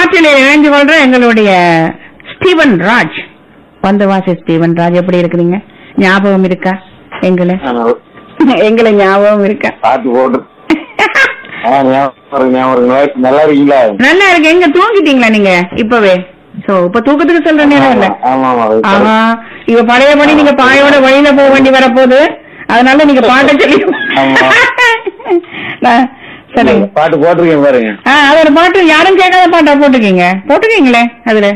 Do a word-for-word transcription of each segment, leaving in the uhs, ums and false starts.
காற்றில் இணைஞ்சு கொள்ற எங்களுடைய ஸ்டீவன் ராஜ், வந்தவாசி ஸ்டீவன் ராஜ், எப்படி இருக்கிறீங்க? ஞாபகம் இருக்கா எங்களை? எங்களை ஞாபகம் இருக்கா? பாட்டு போட்டு நல்லா இருக்கீங்களா? நல்லா இருக்கு. எங்க தூங்கிட்டீங்களா நீங்க இப்பவே? சோ இப்ப தூக்கத்துக்கு சொல்ற நேரம் இல்ல. ஆமா, இப்ப பழையபடி நீங்க பாயோட வழியில போக வேண்டி வரப்போகுது, அதனால நீங்க பாட்டை சொல்லி சொல்லுங்க. பாட்டு போட்டிருக்கீங்க பாருங்க. அது ஒரு பாட்டு, யாரும் கேட்காத பாட்டா போட்டிருக்கீங்க. போட்டிருக்கீங்களே அதுல,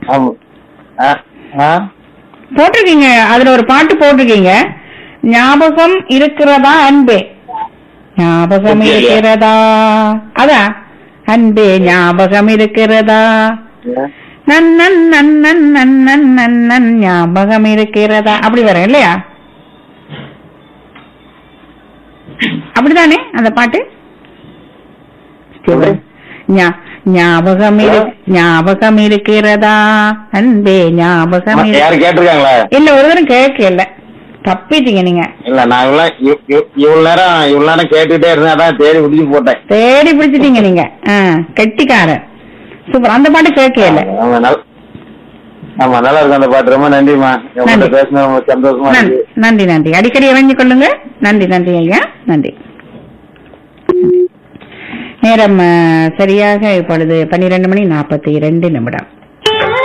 போட்டிருக்கீங்க அதுல ஒரு பாட்டு போட்டிருக்கீங்க. ஞாபகம் இருக்கிறதா அன்பே, ஞாபகம் இருக்கிறதா, அதான் அன்பே ஞாபகம் இருக்கிறதா, நன்னன் நன்னன் நன்னன் நன்னன் ஞாபகம் இருக்கிறதா, அப்படி வரும் இல்லையா? அப்படிதானே அந்த பாட்டு? ஞாபகம் ஞாபகம் இருக்கிறதா அன்பே ஞாபகம் கேட்டிருக்காங்களா? இல்ல, ஒரு தரம் கேட்கல, தப்பிட்டீங்க நீங்க. இல்ல, நான் இவ்வளவு நேரம் இவ்வளவு நேரம் கேட்டுட்டே இருந்தேன், அதான் தேடி பிடிச்சு போட்டேன். தேடி பிடிச்சிட்டீங்க நீங்க, கெட்டிக்காரன். சூப்பர். அந்த பாட்டு கேட்கல. ஆமா, நல்லா இருக்கும் அந்த பாட்டு. ரொம்ப நன்றிமா, பேசின சந்தோஷமா. நன்றி நன்றி, அடிக்கடி இறங்கி கொள்ளுங்க. நன்றி நன்றி ஐயா, நன்றி. நேரம் சரியாக இப்பொழுது பன்னிரண்டு மணி நாற்பத்தி இரண்டு நிமிடம்.